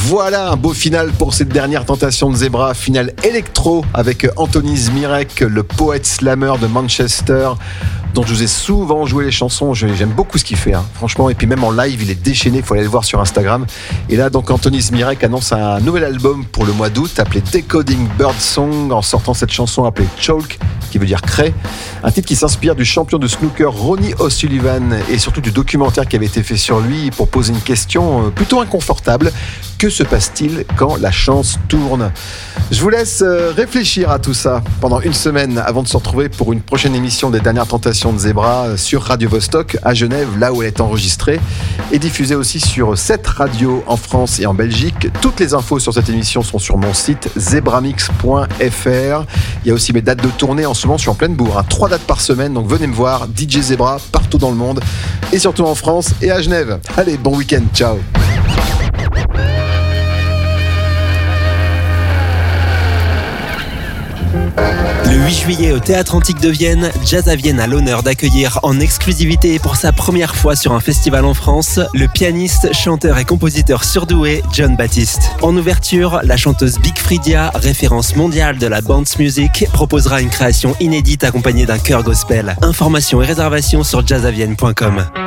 Voilà un beau final pour cette dernière tentation de Zebra, finale électro avec Anthony Zmirak, le poète slammer de Manchester, dont je vous ai souvent joué les chansons. J'aime beaucoup ce qu'il fait, franchement, et puis même en live il est déchaîné, il faut aller le voir sur Instagram. Et là donc Anthony Zmirak annonce un nouvel album pour le mois d'août appelé Decoding Birdsong, en sortant cette chanson appelée Chalk, qui veut dire craie, un titre qui s'inspire du champion de snooker Ronnie O'Sullivan et surtout du documentaire qui avait été fait sur lui pour poser une question plutôt inconfortable: que se passe-t-il quand la chance tourne? Je vous laisse réfléchir à tout ça pendant une semaine avant de se retrouver pour une prochaine émission des Dernières Tentations de Zebra sur Radio Vostok à Genève, là où elle est enregistrée, et diffusée aussi sur 7 radios en France et en Belgique. Toutes les infos sur cette émission sont sur mon site zebramix.fr. Il y a aussi mes dates de tournée. En ce moment, je suis en pleine bourre, 3 dates par semaine, donc venez me voir, DJ Zebra, partout dans le monde, et surtout en France et à Genève. Allez, bon week-end, ciao. Le 8 juillet au Théâtre Antique de Vienne, Jazz à Vienne a l'honneur d'accueillir en exclusivité et pour sa première fois sur un festival en France, le pianiste, chanteur et compositeur surdoué John Baptiste. En ouverture, la chanteuse Big Freedia, référence mondiale de la bounce music, proposera une création inédite accompagnée d'un chœur gospel. Informations et réservations sur jazzavienne.com.